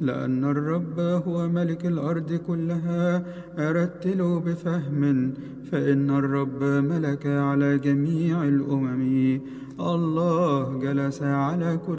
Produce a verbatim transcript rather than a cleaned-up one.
لأن الرب هو ملك الأرض كلها. أرتل بفهم، فإن الرب ملك على جميع الأمم. الله جلس على كرسي